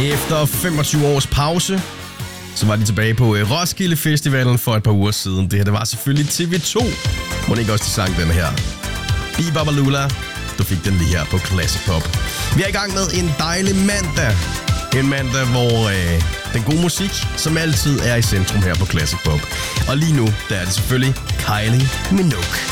Efter 25 års pause, så var de tilbage på Roskilde Festivalen for et par uger siden. Det her, det var selvfølgelig TV2. Må ikke også de sang den her? Bibabalula, du fik den lige her på Classic Pop. Vi er i gang med en dejlig mandag. En mandag, hvor den gode musik, som altid, er i centrum her på Classic Pop. Og lige nu, der er det selvfølgelig Kylie Minogue.